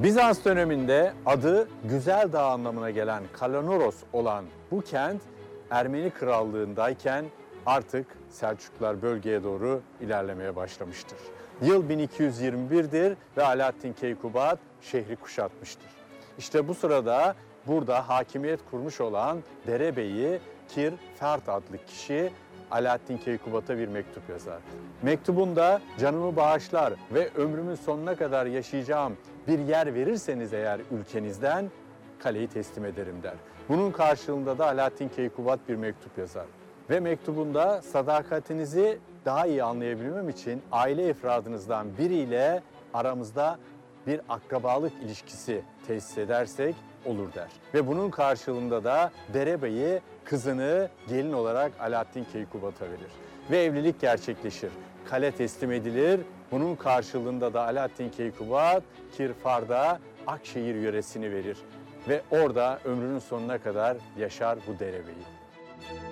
Bizans döneminde adı Güzel Dağ anlamına gelen Kalanoros olan bu kent Ermeni Krallığındayken artık Selçuklular bölgeye doğru ilerlemeye başlamıştır. Yıl 1221'dir ve Alaaddin Keykubat şehri kuşatmıştır. İşte bu sırada burada hakimiyet kurmuş olan derebeyi Kir Fert adlı kişi Alaaddin Keykubat'a bir mektup yazar. Mektubunda canımı bağışlar ve ömrümün sonuna kadar yaşayacağım bir yer verirseniz eğer ülkenizden kaleyi teslim ederim der. Bunun karşılığında da Alaaddin Keykubat bir mektup yazar. Ve mektubunda sadakatinizi daha iyi anlayabilmem için aile efradınızdan biriyle aramızda bir akrabalık ilişkisi tesis edersek olur der. Ve bunun karşılığında da derebeyi kızını gelin olarak Alaaddin Keykubat'a verir. Ve evlilik gerçekleşir. Kale teslim edilir. Bunun karşılığında da Alaaddin Keykubat Kirfar'da Akşehir yöresini verir. Ve orada ömrünün sonuna kadar yaşar bu derebeyi.